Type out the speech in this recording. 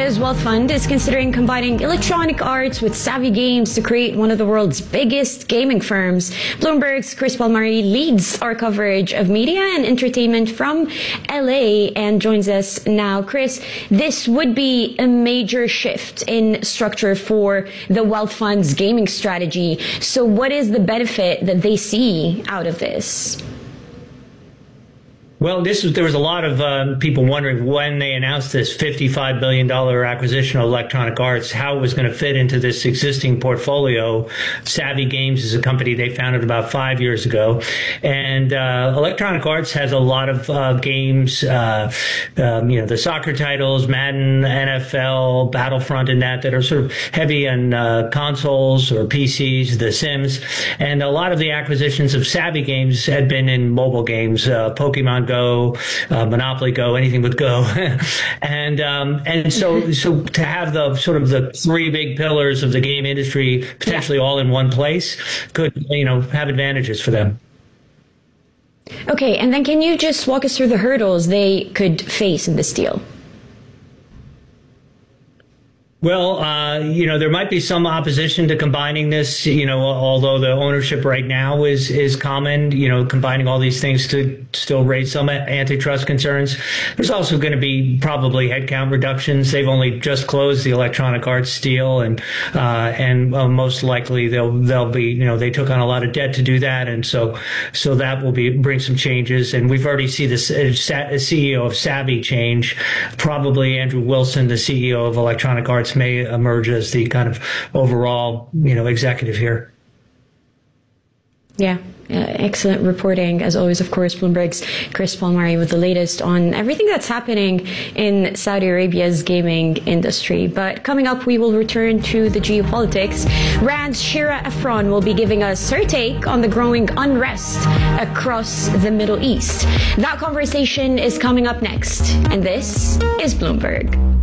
Arabia's Wealth Fund is considering combining Electronic Arts with Savvy Games to create one of the world's biggest gaming firms. Bloomberg's Chris Palmari leads our coverage of media and entertainment from LA and joins us now. Chris, this would be a major shift in structure for the Wealth Fund's gaming strategy. So what is the benefit that they see out of this? Well, there was a lot of people wondering when they announced this $55 billion acquisition of Electronic Arts, how it was going to fit into this existing portfolio. Savvy Games is a company they founded about 5 years ago. And Electronic Arts has a lot of games, the soccer titles, Madden, NFL, Battlefront, and that are sort of heavy on consoles or PCs, The Sims. And a lot of the acquisitions of Savvy Games had been in mobile games, Pokemon Go, Monopoly Go, anything with Go, and so to have the sort of the three big pillars of the game industry potentially all in one place could have advantages for them. Okay, and then can you just walk us through the hurdles they could face in this deal? Well, there might be some opposition to combining this, although the ownership right now is common, combining all these things to still raise some antitrust concerns. There's also going to be probably headcount reductions. They've only just closed the Electronic Arts deal, and most likely they'll be, they took on a lot of debt to do that. And so that will bring some changes. And we've already seen the CEO of Savvy change. Probably Andrew Wilson, the CEO of Electronic Arts, may emerge as the kind of overall, executive here. Yeah, excellent reporting. As always, of course, Bloomberg's Chris Palmari with the latest on everything that's happening in Saudi Arabia's gaming industry. But coming up, we will return to the geopolitics. Rand's Shira Efron will be giving us her take on the growing unrest across the Middle East. That conversation is coming up next. And this is Bloomberg.